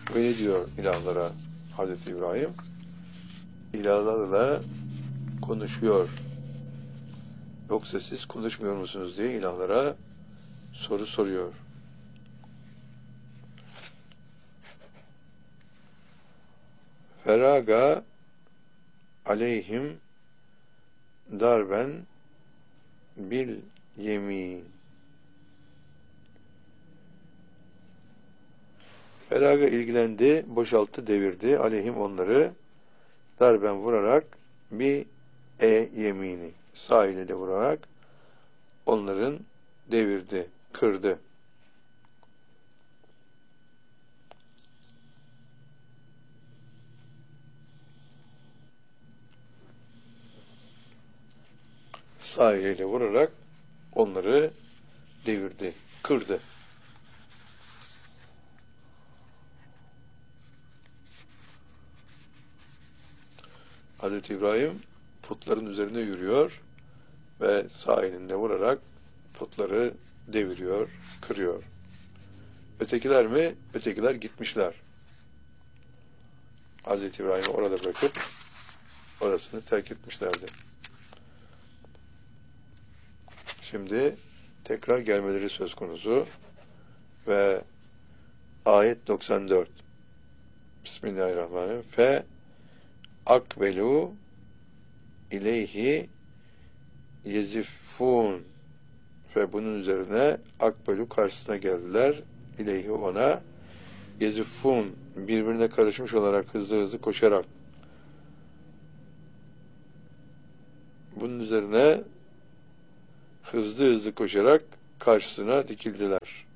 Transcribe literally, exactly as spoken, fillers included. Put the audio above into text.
Ve ne diyor ilahlara Hazreti İbrahim? İlahlarla konuşuyor. Yoksa siz konuşmuyor musunuz diye ilahlara soru soruyor. Feraga aleyhim darben bil yemin. Feraga ilgilendi, boşalttı, devirdi. Aleyhim onları darben vurarak bir e yemini, sağ eliyle vurarak onların devirdi, kırdı. Sağ eliyle vurarak onları devirdi, kırdı. Hazreti İbrahim putların üzerine yürüyor ve sağ elinde vurarak putları deviriyor, kırıyor. Ötekiler mi? Ötekiler gitmişler. Hazreti İbrahim'i orada bırakıp orasını terk etmişlerdi. Şimdi tekrar gelmeleri söz konusu ve ayet doksan dört. Bismillahirrahmanirrahim. Fe akbelu ileyhi yezifun. Ve bunun üzerine akbelu karşısına geldiler. İleyhi ona yezifun, birbirine karışmış olarak hızlı hızlı koşarak. Bunun üzerine hızlı hızlı koşarak karşısına dikildiler.